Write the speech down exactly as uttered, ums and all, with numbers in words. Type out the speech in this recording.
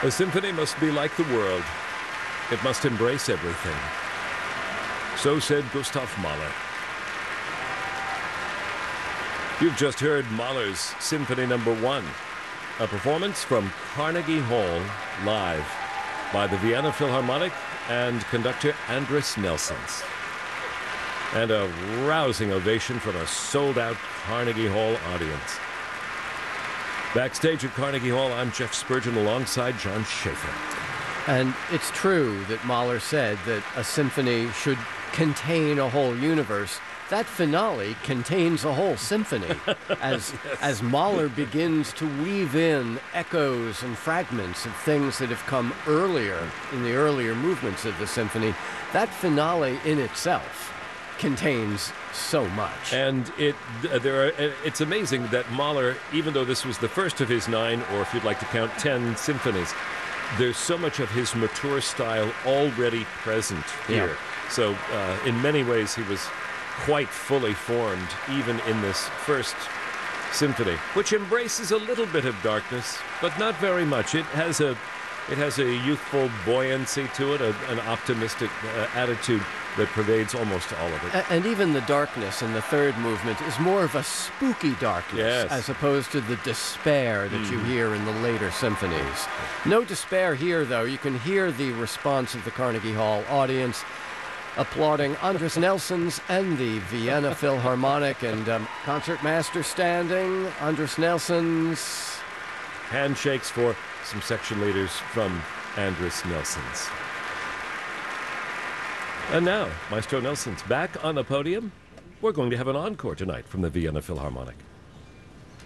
A symphony must be like the world. It must embrace everything. So said Gustav Mahler. You've just heard Mahler's Symphony Number One, a performance from Carnegie Hall live by the Vienna Philharmonic and conductor Andris Nelsons. And a rousing ovation from a sold-out Carnegie Hall audience. Backstage at Carnegie Hall, I'm Jeff Spurgeon alongside John Schaefer. And it's true that Mahler said that a symphony should contain a whole universe. That finale contains a whole symphony. As, yes. as Mahler begins to weave in echoes and fragments of things that have come earlier, in the earlier movements of the symphony, that finale in itself contains so much. And it uh, there are, uh, it's amazing that Mahler, even though this was the first of his nine, or if you'd like to count ten symphonies, there's so much of his mature style already present here. Yeah. So uh, in many ways he was quite fully formed even in this first symphony, which embraces a little bit of darkness, but not very much. It has a it has a youthful buoyancy to it, a, an optimistic uh, attitude that pervades almost all of it. A- and even the darkness in the third movement is more of a spooky darkness, yes. as opposed to the despair that mm. you hear in the later symphonies. No despair here, though. You can hear the response of the Carnegie Hall audience applauding Andris Nelsons and the Vienna Philharmonic, and um, concertmaster standing, Andris Nelsons. Handshakes for some section leaders from Andris Nelsons. And now, Maestro Nelsons back on the podium. We're going to have an encore tonight from the Vienna Philharmonic.